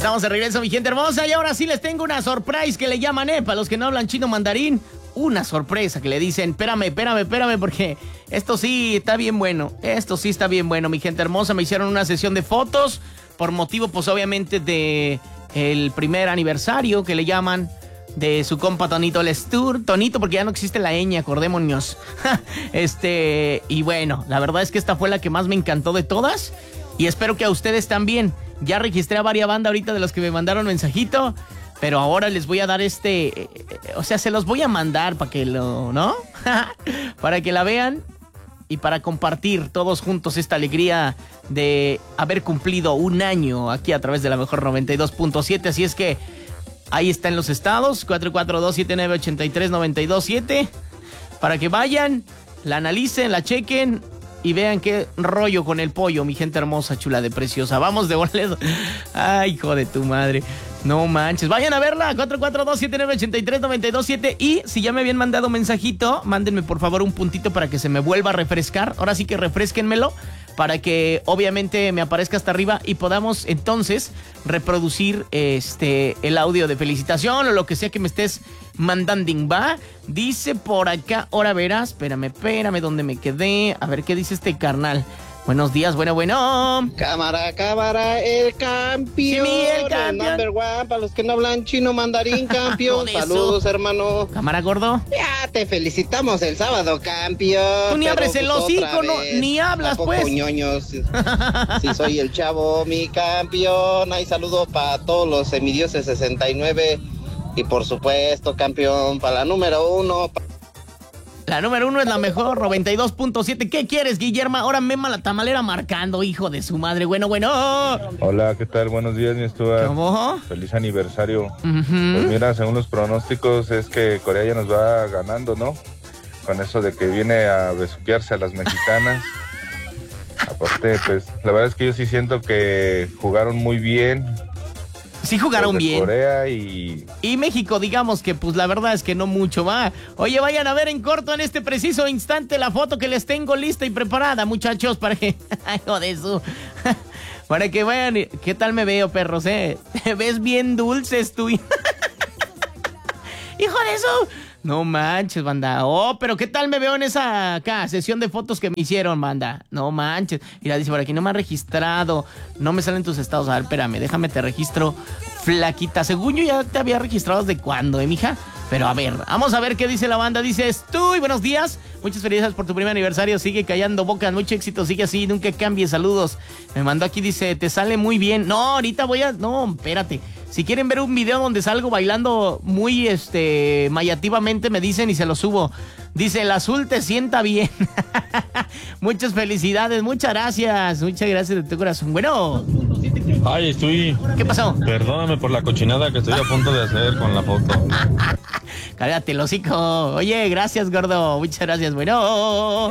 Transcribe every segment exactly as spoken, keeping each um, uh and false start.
Estamos de regreso, mi gente hermosa, y ahora sí les tengo una surprise que le llaman, eh, para los que no hablan chino mandarín, una sorpresa que le dicen, espérame, espérame, espérame, porque esto sí está bien bueno, esto sí está bien bueno, mi gente hermosa. Me hicieron una sesión de fotos por motivo, pues obviamente, de el primer aniversario que le llaman de su compa Tonito Lestur, Tonito, porque ya no existe la ñ, acordémonos. este, y bueno, la verdad es que esta fue la que más me encantó de todas, y espero que a ustedes también. Ya registré a varias bandas ahorita de los que me mandaron mensajito, pero ahora les voy a dar este, eh, o sea, se los voy a mandar para que lo, ¿no? Para que la vean y para compartir todos juntos esta alegría de haber cumplido un año aquí a través de la mejor noventa y dos punto siete. Así es que ahí está en los estados, cuatro cuatro dos, siete nueve ocho tres, nueve dos siete, para que vayan, la analicen, la chequen y vean qué rollo con el pollo, mi gente hermosa, chula de preciosa. Vamos de boleto. Ay, hijo de tu madre. No manches. Vayan a verla. cuatro cuatro dos, siete nueve ocho tres, nueve dos siete. Y si ya me habían mandado mensajito, mándenme por favor un puntito para que se me vuelva a refrescar. Ahora sí que refresquenmelo, para que obviamente me aparezca hasta arriba y podamos entonces reproducir este el audio de felicitación o lo que sea que me estés mandando, ¿va? Dice por acá, ahora verás, espérame, espérame, ¿dónde me quedé? A ver, ¿qué dice este carnal? Buenos días, bueno, bueno. Cámara, cámara, el campeón. Sí, el campeón. El number one, para los que no hablan chino mandarín, campeón. Saludos, hermano. Cámara, gordo. Ya te felicitamos el sábado, campeón. Tú ni abres el hocico, no, ni hablas, pues. Ñoños. Sí, soy el chavo, mi campeón. Hay saludos para todos los semidioses sesenta y nueve. Y por supuesto, campeón, para la número uno. La número uno es la mejor, noventa y dos punto siete. ¿Qué quieres, Guillermo? Ahora Mema la tamalera marcando, hijo de su madre. Bueno, bueno. Hola, ¿qué tal? Buenos días, mi Stuart. ¿Cómo? Feliz aniversario. Uh-huh. Pues mira, según los pronósticos es que Corea ya nos va ganando, ¿no? Con eso de que viene a besuquearse a las mexicanas. Aparte, pues, la verdad es que yo sí siento que jugaron muy bien. Sí jugaron bien. Corea y... Y México, digamos que pues la verdad es que no mucho va. Oye, vayan a ver en corto en este preciso instante la foto que les tengo lista y preparada, muchachos, para que... Hijo de su... Para que vayan... ¿Qué tal me veo, perros, eh? Te ves bien dulces tú. Hijo de su... No manches, banda. Oh, pero ¿qué tal me veo en esa acá sesión de fotos que me hicieron, banda? No manches. Mira, dice por aquí, no me ha registrado. No me salen tus estados. A ver, espérame, déjame te registro, flaquita. Según yo ya te había registrado desde cuándo, ¿eh, mija? Pero a ver, vamos a ver qué dice la banda. Dices tú, y buenos días. Muchas felicidades por tu primer aniversario. Sigue callando bocas, mucho éxito. Sigue así, nunca cambies. Saludos. Me mandó aquí, dice, te sale muy bien. No, ahorita voy a... No, espérate. Si quieren ver un video donde salgo bailando muy, este, mayativamente, me dicen y se lo subo. Dice, el azul te sienta bien. Muchas felicidades, muchas gracias. Muchas gracias de tu corazón. Bueno. Ay, estoy... ¿Qué pasó? Perdóname por la cochinada que estoy a punto de hacer con la foto. Cállate el hocico. Oye, gracias, gordo. Muchas gracias. Bueno.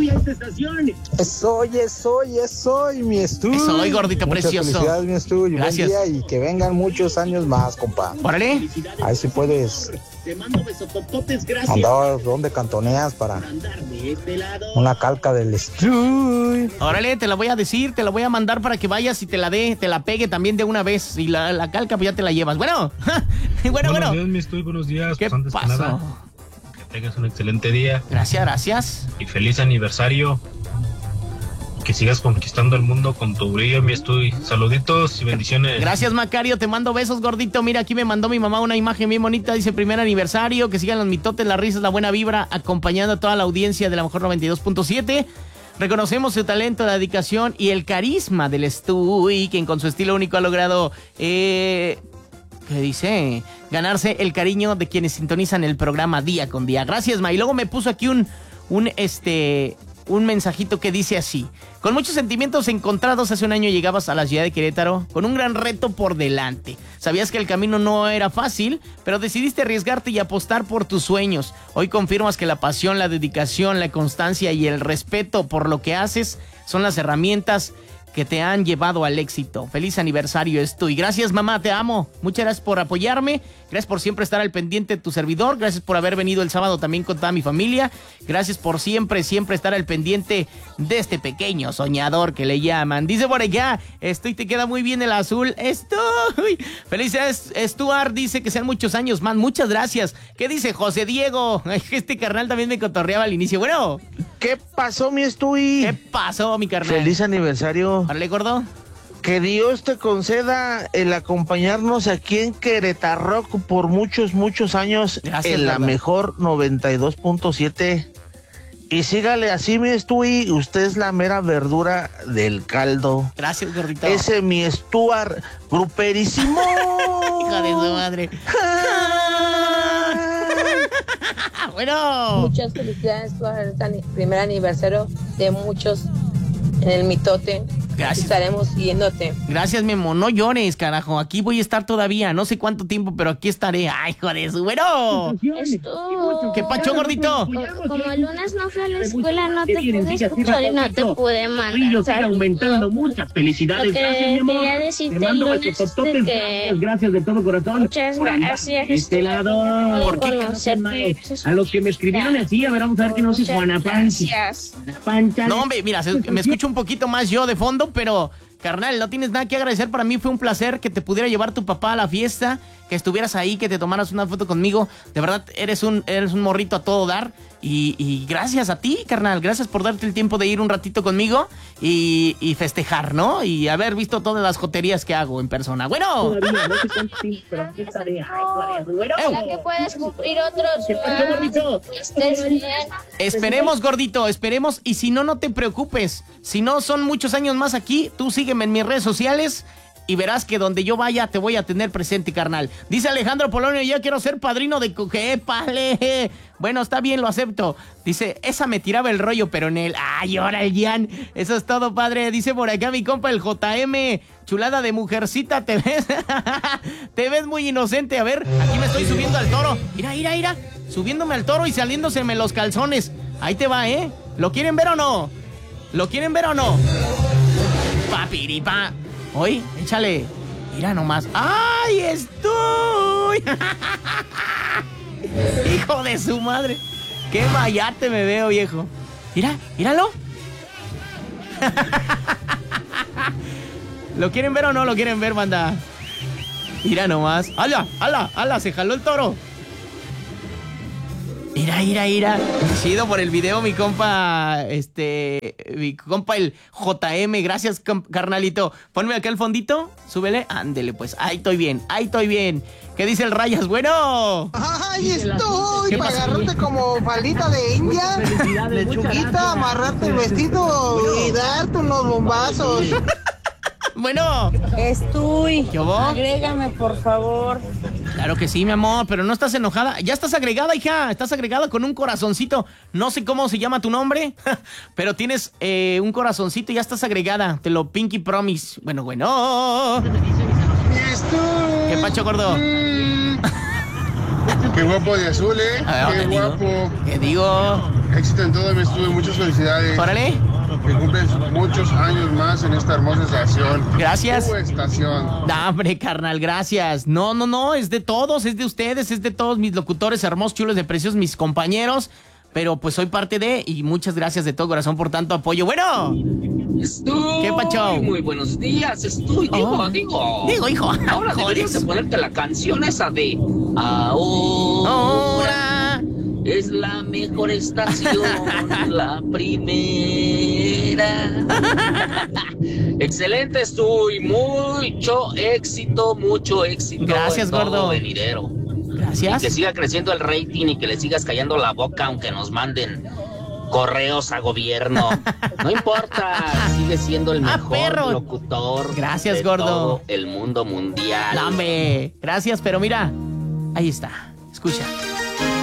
Soy, soy, soy, mi estudio. Soy, gordito Muchas precioso. Felicidades, mi estudio. Gracias. Buen día y que vengan muchos años más, compa. Órale. Ahí sí puedes Te mando besotototes, gracias. andar donde cantoneas para una calca del estudio. Órale, te la voy a decir, te la voy a mandar para que vayas y te la dé, te la pegue también de una vez. Y la, la calca, pues ya te la llevas. Bueno, bueno, buenos bueno. días, mi estudio, buenos días. ¿Qué Pues antes pasó? que nada, que tengas un excelente día. Gracias, gracias. Y feliz aniversario. Que sigas conquistando el mundo con tu brillo, mi estudio. Saluditos y bendiciones. Gracias, Macario, te mando besos, gordito. Mira, aquí me mandó mi mamá una imagen bien bonita. Dice, primer aniversario, que sigan los mitotes, las risas, la buena vibra, acompañando a toda la audiencia de la mejor noventa y dos punto siete. Reconocemos su talento, la dedicación y el carisma del Stewie, quien con su estilo único ha logrado, eh, ¿qué dice? Ganarse el cariño de quienes sintonizan el programa día con día. Gracias, Ma. Y luego me puso aquí un, un, este... un mensajito que dice así: con muchos sentimientos encontrados, hace un año llegabas a la ciudad de Querétaro con un gran reto por delante. Sabías que el camino no era fácil, pero decidiste arriesgarte y apostar por tus sueños. Hoy confirmas que la pasión, la dedicación, la constancia y el respeto por lo que haces son las herramientas que te han llevado al éxito. Feliz aniversario esto. Y gracias, mamá, te amo. Muchas gracias por apoyarme. Gracias por siempre estar al pendiente de tu servidor. Gracias por haber venido el sábado también con toda mi familia. Gracias por siempre, siempre estar al pendiente de este pequeño soñador que le llaman. Dice por acá, estoy, te queda muy bien el azul. Estoy. Felicidades, Stuart. Dice que sean muchos años más. Muchas gracias. ¿Qué dice José Diego? Este carnal también me cotorreaba al inicio. Bueno. ¿Qué pasó, mi Estuy? ¿Qué pasó, mi carnal? Feliz aniversario. Árale, gordo. Que Dios te conceda el acompañarnos aquí en Querétaro por muchos, muchos años. Gracias, en la gordo. mejor noventa y dos punto siete. Y sígale así, mi Estuy. Usted es la mera verdura del caldo. Gracias, gordito. Ese mi Stuart gruperísimo. Hija de su madre. Bueno. Muchas felicidades por el primer aniversario de muchos en el mitote. Gracias. Estaremos siguiéndote. Gracias, Memo. No llores, carajo. Aquí voy a estar todavía. No sé cuánto tiempo, pero aquí estaré. Ay, joder, su bueno. Esto. ¿Qué pacho, gordito? Como el lunes no fui a la escuela, no te pude escuchar y no te pude mandar. Sigue aumentando. Muchas felicidades. Lo que Gracias, mi amor. quería decirte Te mando el lunes besotototes. de que- Gracias de todo corazón. Muchas gracias. Este lado. ¿Por qué? A los que me escribieron así, a ver, vamos a ver que no se Juana Pancha. Gracias. Pancha. No, hombre, mira, se- me escucho un poquito más yo de fondo, pero, carnal, no tienes nada que agradecer. Para mí fue un placer que te pudiera llevar tu papá a la fiesta, que estuvieras ahí, que te tomaras una foto conmigo. De verdad, eres un, eres un morrito a todo dar. Y, y gracias a ti, carnal. Gracias por darte el tiempo de ir un ratito conmigo y, y festejar, ¿no? Y haber visto todas las joterías que hago en persona. Bueno. Todavía, no sé cuánto tiempo, pero aquí estaré. Ay, joder, bueno. Ojalá que puedas cumplir otros ¿Qué pasó, gordito? más. Que estés bien. Esperemos, gordito, esperemos. Y si no, no te preocupes. Si no son muchos años más aquí, tú sígueme en mis redes sociales y verás que donde yo vaya te voy a tener presente, carnal. Dice Alejandro Polonio, ya quiero ser padrino de... ¿Qué, pale? Bueno, está bien, lo acepto. Dice, esa me tiraba el rollo, pero en el... ¡Ay, ahora el Jan! Eso es todo, padre. Dice por acá mi compa el J M. Chulada de mujercita, te ves... te ves muy inocente. A ver, aquí me estoy subiendo al toro. Mira, mira, mira. Subiéndome al toro y saliéndoseme los calzones. Ahí te va, ¿eh? ¿Lo quieren ver o no? ¿Lo quieren ver o no? Papiripa. Oye, échale. Mira nomás. ¡Ay, estoy! Hijo de su madre. Qué mayate me veo, viejo. Mira, míralo. ¿Lo quieren ver o no lo quieren ver, banda? Mira nomás. ¡Hala, hala, hala! Se jaló el toro. Mira, mira, mira. Chido por el video, mi compa, este, mi compa el J M. Gracias, carnalito. Ponme acá el fondito, súbele. Ándele, pues. Ahí estoy bien, ahí estoy bien. ¿Qué dice el Rayas? Bueno. Ay, estoy ¿Qué para pasó? agarrarte como faldita de India, lechuguita, amarrarte el vestido y darte unos bombazos. Bueno. Estoy. ¿Qué hubo? Agrégame, por favor. Claro que sí, mi amor, pero no estás enojada. Ya estás agregada, hija. Estás agregada con un corazoncito. No sé cómo se llama tu nombre, pero tienes eh, un corazoncito y ya estás agregada. Te lo pinky promise. Bueno, bueno. ¿Qué pacho, gordo? Qué guapo de azul, ¿eh? A ver, Qué ¿qué digo? guapo. ¿Qué digo? Éxito en todo, me estuve. Muchas felicidades. Órale. Que cumples muchos años más en esta hermosa estación. Gracias. Tu estación. No, hombre, carnal, gracias. No, no, no, es de todos, es de ustedes, es de todos mis locutores hermosos, chulos de precios, mis compañeros. Pero pues soy parte de, y muchas gracias de todo corazón por tanto apoyo. Bueno. Estoy. ¿Qué pacho? Muy buenos días, estoy. Digo, Oh. digo. Digo, hijo. Ahora deberías de ponerte la canción esa de Ahora. Ahora. Es la mejor estación, la primera. Excelente, estoy. Mucho éxito, mucho éxito. Gracias, en todo gordo. venidero. Gracias. Y que siga creciendo el rating y que le sigas callando la boca aunque nos manden correos a gobierno. No importa, sigue siendo el Ah, mejor perro. locutor. Gracias, de gordo. todo el mundo mundial. No, hombre, gracias, pero mira, ahí está. Escucha.